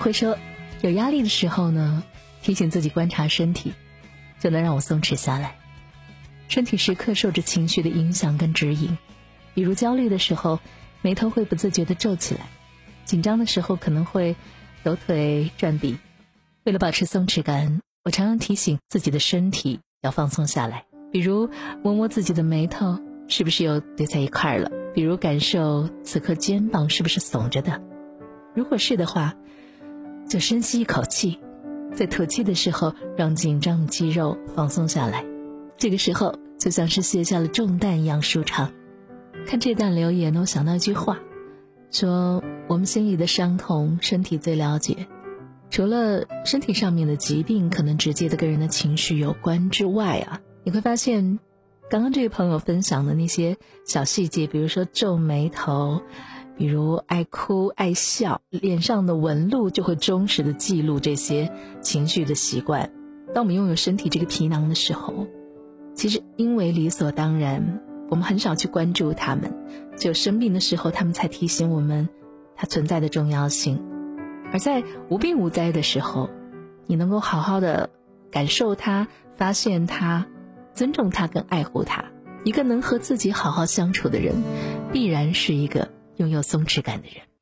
会说，有压力的时候呢，提醒自己观察身体，就能让我松弛下来。身体时刻受着情绪的影响跟指引，比如焦虑的时候，眉头会不自觉地皱起来；紧张的时候可能会抖腿转笔。为了保持松弛感，我常常提醒自己的身体要放松下来，比如摸摸自己的眉头是不是又堆在一块了，比如感受此刻肩膀是不是耸着的。如果是的话，就深吸一口气，在吐气的时候让紧张的肌肉放松下来，这个时候就像是卸下了重担一样舒畅。看这段留言，我想到一句话，说我们心里的伤痛身体最了解。除了身体上面的疾病可能直接的跟人的情绪有关之外啊，你会发现刚刚这位朋友分享的那些小细节，比如说皱眉头，比如爱哭爱笑，脸上的纹路就会忠实的记录这些情绪的习惯。当我们拥有身体这个皮囊的时候，其实因为理所当然，我们很少去关注它们，只有生病的时候他们才提醒我们它存在的重要性。而在无病无灾的时候，你能够好好的感受它，发现它，尊重它跟爱护它。一个能和自己好好相处的人，必然是一个拥有松弛感的人。